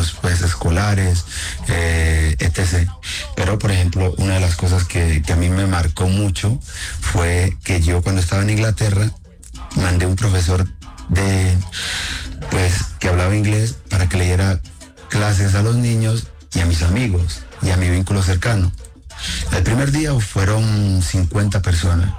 equipos pues escolares, etc. Pero por ejemplo, una de las cosas que a mí me marcó mucho fue que yo cuando estaba en Inglaterra mandé un profesor que hablaba inglés para que le diera clases a los niños y a mis amigos y a mi vínculo cercano. El primer día fueron 50 personas,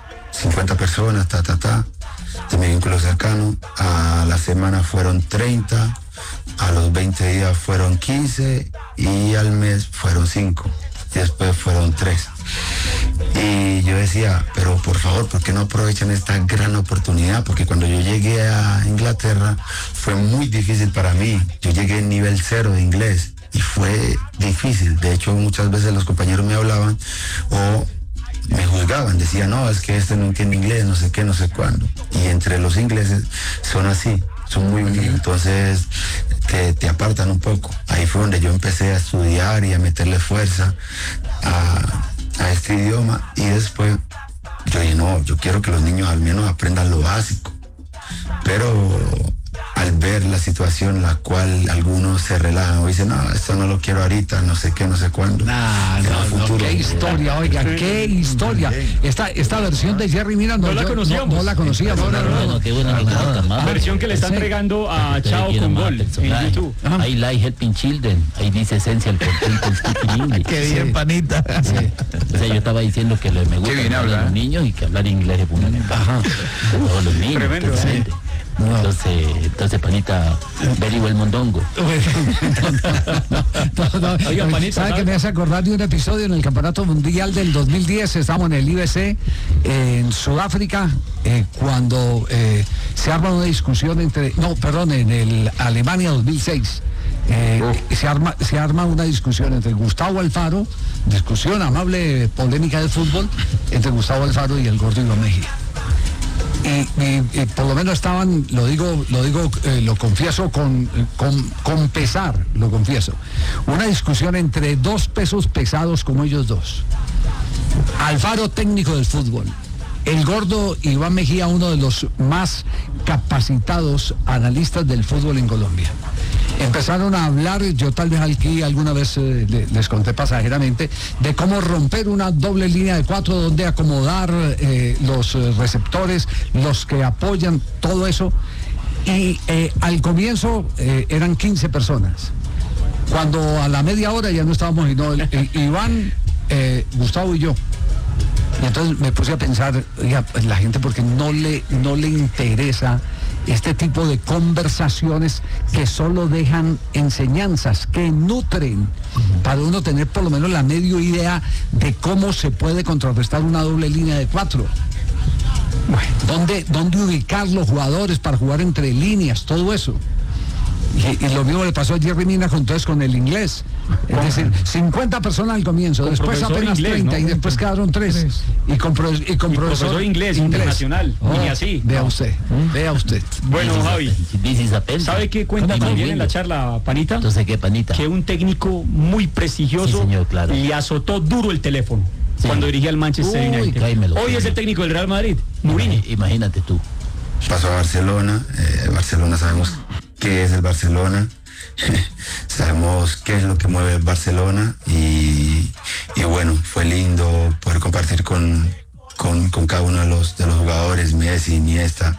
de mi vínculo cercano. A la semana fueron 30, a los 20 días fueron 15 y al mes fueron 5 y después fueron 3. Y yo decía, pero por favor, ¿por qué no aprovechan esta gran oportunidad? Porque cuando yo llegué a Inglaterra fue muy difícil para mí. Yo llegué en nivel 0 de inglés y fue difícil. De hecho, muchas veces los compañeros me hablaban o me juzgaban, decían, no, es que este no entiende inglés, no sé qué, no sé cuándo. Y entre los ingleses son así, son muy unidos, entonces te apartan un poco. Ahí fue donde yo empecé a estudiar y a meterle fuerza a este idioma, y después yo dije, no, yo quiero que los niños al menos aprendan lo básico. Pero al ver la situación en la cual algunos se relajan o dicen, no, esto no lo quiero ahorita, no sé qué, no sé cuándo. No, qué historia, oiga, qué historia. Esta versión de Jerry Mina no la conocíamos. No la conocíamos. No, qué buena la versión que le está entregando a Chao con gol en YouTube. I like helping children. Ahí dice Essential for Speaking English. Qué bien, panita. Sí. O sea, yo estaba diciendo que me gusta hablar de los niños y que hablar inglés es fundamental. Ajá. Todos los niños. Tremendo, Entonces, panita, very well mondongo. Oiga, panita, ¿sabe que me hace acordar de un episodio en el Campeonato Mundial del 2010? Estamos en el IBC en Sudáfrica, cuando se arma una discusión en el Alemania 2006. Se arma una discusión entre Gustavo Alfaro, discusión amable, polémica de fútbol, entre Gustavo Alfaro y el gordo Iván Mejía. Y por lo menos estaban, lo confieso con pesar, lo confieso, una discusión entre dos pesos pesados como ellos dos. Alfaro, técnico del fútbol; el gordo Iván Mejía, uno de los más capacitados analistas del fútbol en Colombia. Empezaron a hablar, yo tal vez aquí alguna vez les conté pasajeramente, de cómo romper una doble línea de 4, donde acomodar los receptores, los que apoyan, todo eso. Y al comienzo eran 15 personas. Cuando a la media hora ya no estábamos, Iván, Gustavo y yo. Y entonces me puse a pensar, oiga, la gente, porque no le interesa este tipo de conversaciones que solo dejan enseñanzas, que nutren, para uno tener por lo menos la medio idea de cómo se puede contrarrestar una doble línea de 4. Bueno, ¿dónde ubicar los jugadores para jugar entre líneas? Todo eso. Y lo mismo le pasó a Jerry Mina con el inglés. Es decir, 50 personas al comienzo, después apenas inglés, 30, ¿no? Y después quedaron 3. Y con profesor inglés internacional. Y así. Vea usted. Bueno, Javi, ¿sabe qué cuenta también en la charla, panita? Entonces, ¿qué, panita? Que un técnico muy prestigioso, sí, señor, claro, le azotó duro el teléfono, sí, cuando dirigía al Manchester United. Hoy es el técnico del Real Madrid, Mourinho. Imagínate tú. Pasó a Barcelona. Barcelona, sabemos qué es el Barcelona. Sabemos qué es lo que mueve el Barcelona, y bueno, fue lindo poder compartir con cada uno de los jugadores, Messi, Iniesta,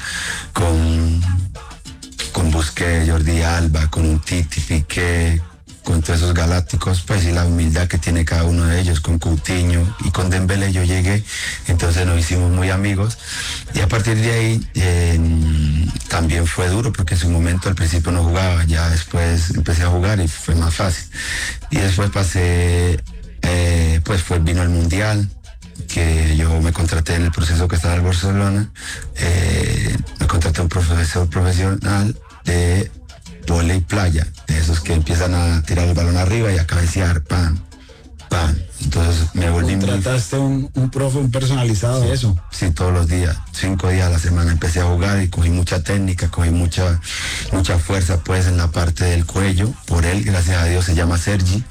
con Busquets, Jordi Alba, con un Titi, Piqué, con todos esos galácticos, pues, y la humildad que tiene cada uno de ellos, con Coutinho y con Dembélé. Yo llegué, entonces nos hicimos muy amigos, y a partir de ahí también fue duro, porque en su momento al principio no jugaba, ya después empecé a jugar y fue más fácil. Y después pasé, vino el Mundial, que yo me contraté en el proceso que estaba en Barcelona, me contraté a un profesor profesional de vóley playa, de esos que empiezan a tirar el balón arriba y a cabecear, pam. Entonces me volví... ¿Contrataste un profe, un personalizado de eso? Sí, todos los días, 5 días a la semana empecé a jugar, y cogí mucha técnica, cogí mucha fuerza, pues, en la parte del cuello. Por él, gracias a Dios, se llama Sergi.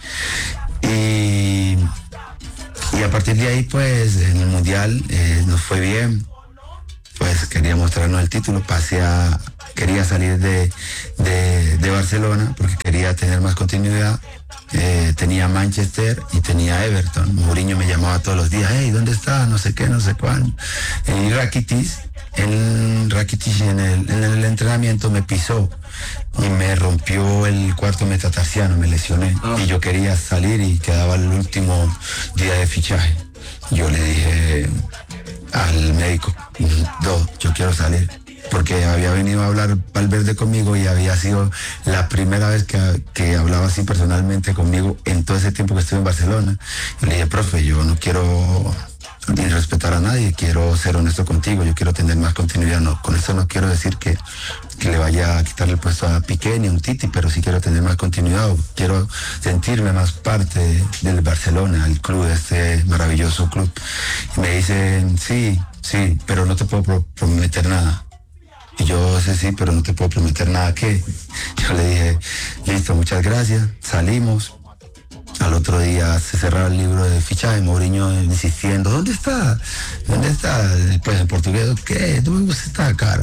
Y a partir de ahí, pues, en el Mundial nos fue bien. Pues quería mostrarnos el título, pasé a quería salir de Barcelona porque quería tener más continuidad. Tenía Manchester y tenía Everton. Mourinho me llamaba todos los días, hey, ¿dónde está? No sé qué, no sé cuándo. Y Rakitic en el entrenamiento me pisó y me rompió el cuarto metatarsiano, me lesioné. Y yo quería salir y quedaba el último día de fichaje. Yo le dije al médico, yo quiero salir, porque había venido a hablar Valverde conmigo y había sido la primera vez que hablaba así personalmente conmigo en todo ese tiempo que estuve en Barcelona. Y le dije, profe, yo no quiero ni respetar a nadie, quiero ser honesto contigo, yo quiero tener más continuidad. No, con eso no quiero decir que le vaya a quitarle el puesto a Piqué ni a un Titi, pero sí quiero tener más continuidad, quiero sentirme más parte del Barcelona, el club, este maravilloso club. Y me dicen, sí, pero no te puedo prometer nada. Y yo sé, sí, pero no te puedo prometer nada. ¿Qué? Yo le dije, listo, muchas gracias, salimos. Al otro día se cerraba el libro de fichaje, Mourinho insistiendo, ¿dónde está? Pues en portugués, ¿qué? ¿Dónde está, cara?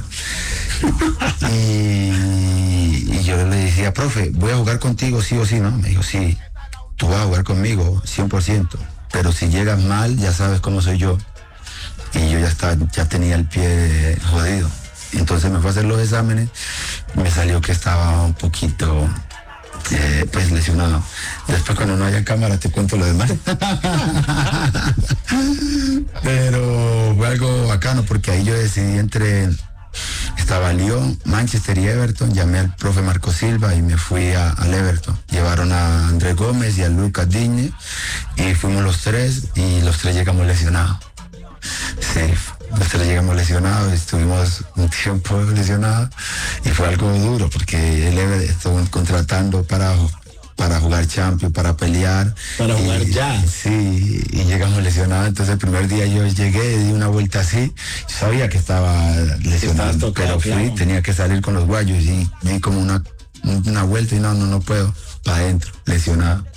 Y yo le decía, profe, voy a jugar contigo sí o sí, ¿no? Me dijo, sí, tú vas a jugar conmigo 100%, pero si llegas mal, ya sabes cómo soy yo. Y yo ya tenía el pie jodido. Entonces me fue a hacer los exámenes, me salió que estaba un poquito pues lesionado. Después cuando no haya cámara te cuento lo demás. Pero fue algo bacano porque ahí yo decidí estaba Lyon, Manchester y Everton. Llamé al profe Marco Silva y me fui al Everton. Llevaron a Andrés Gómez y a Lucas Digne y fuimos los tres y los tres llegamos lesionados. Sí, los tres llegamos lesionados, estuvimos un tiempo lesionados y fue algo duro porque el Everton estuvo contratando para jugar Champions, para pelear. Para jugar ya. Sí, y llegamos lesionados. Entonces el primer día yo llegué, di una vuelta así, yo sabía que estaba lesionado, pero tenía que salir con los guayos y di como una vuelta y no puedo, para adentro, lesionado.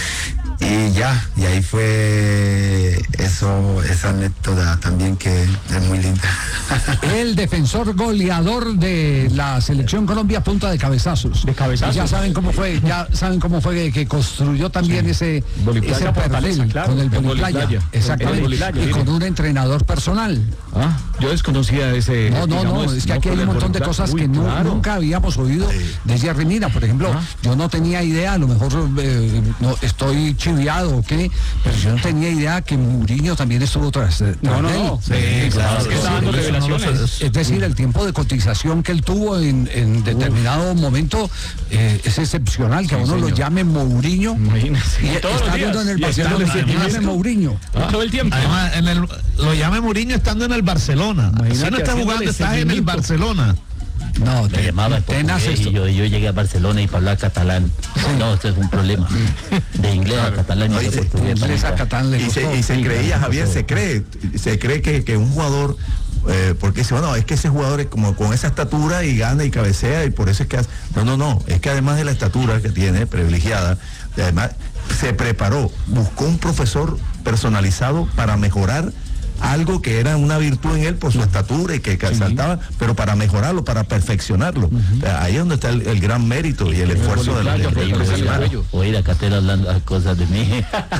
Y ahí fue esa anécdota también que es muy linda. El defensor goleador de la selección Colombia, punta de cabezazos. Ya saben cómo fue, que construyó también ese perfil con el Boliplaya. Exactamente. Y con un entrenador personal. Yo desconocía ese. No, es que aquí hay un montón de cosas que nunca habíamos oído de Jerry Mina. Por ejemplo, yo no tenía idea, a lo mejor no estoy chiviado, ¿ok? Pero yo no tenía idea que Mourinho también estuvo tras él. No. Sí, claro. Es que está dando revelaciones. Es decir, el tiempo de cotización que él tuvo en determinado momento es excepcional, que a uno lo llame Mourinho. Y está viendo en el Barcelona, llame Mourinho. Todo el tiempo. Además, lo llame Mourinho estando en el Barcelona. Si no está jugando, está en el Barcelona. No, me llamaba y yo llegué a Barcelona y para hablar catalán. No, esto es un problema. De inglés a catalán y de portugués. Y se creía, Javier, se cree que un jugador, porque dice, bueno, es que ese jugador es como con esa estatura y gana y cabecea y por eso es que hace. No, es que además de la estatura que tiene, privilegiada, además se preparó, buscó un profesor personalizado para mejorar algo que era una virtud en él por su estatura y que saltaba, pero para mejorarlo, para perfeccionarlo. Ahí es donde está el gran mérito y el esfuerzo de la profesional. Oír a Catero hablando cosas de mí.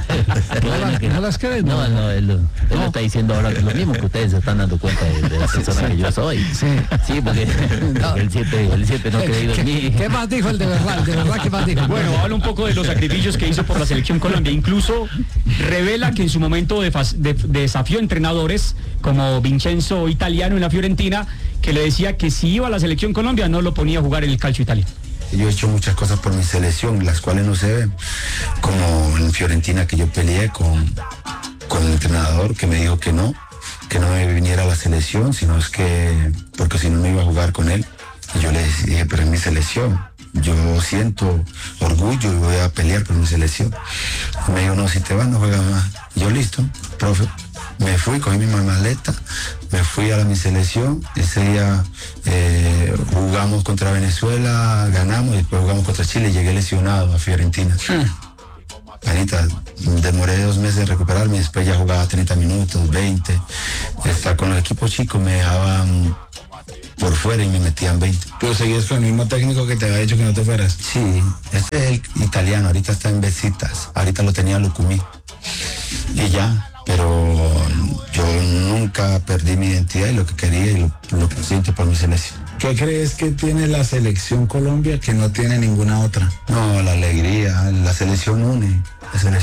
¿No las crees? No, él lo está diciendo ahora que lo mismo que ustedes se están dando cuenta de la persona que yo soy. Sí, porque él siempre no ha creído en mí. ¿Qué más dijo el de verdad? ¿Qué más dijo? Bueno, habla un poco de los sacrificios que hizo por la selección Colombia. Incluso revela que en su momento desafió entrenadores como Vincenzo Italiano en la Fiorentina, que le decía que si iba a la selección Colombia no lo ponía a jugar en el calcio italiano. Yo he hecho muchas cosas por mi selección, las cuales no se ven, como en Fiorentina, que yo peleé con el entrenador que me dijo que no me viniera a la selección, sino es que porque si no me iba a jugar con él. Y yo le dije, pero es mi selección, yo siento orgullo y voy a pelear por mi selección. Y me dijo, no, si te vas no juegas más. Yo, listo, profe. Me fui, cogí mi maleta, me fui a mi selección. Ese día jugamos contra Venezuela, ganamos, y después jugamos contra Chile y llegué lesionado a Fiorentina. Anita, demoré 2 meses en recuperarme, después ya jugaba 30 minutos, 20. Estar con los equipos chicos me dejaban por fuera y me metían 20. ¿Pero seguías con el mismo técnico que te había dicho que no te fueras? Sí, este es el italiano, ahorita está en Besiktas, ahorita lo tenía Lucumí. Y ya, pero yo nunca perdí mi identidad y lo que quería y lo que siento por mi selección. ¿Qué crees que tiene la selección Colombia que no tiene ninguna otra? No, la alegría, la selección une, la selección